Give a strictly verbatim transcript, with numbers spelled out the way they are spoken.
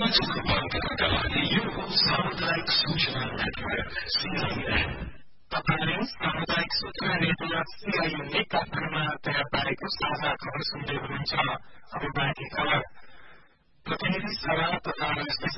सामुदायिक सूचना network CIN तपाईले सामुदायिक सूचना नेटवर्क सीआईएनले काठमाडौँमा तयार पारेको साझा खबर सुन्दै हुनुहुन्छ। अब बाँकी खबर प्रतिनिधि सभा तथा राष्ट्रिय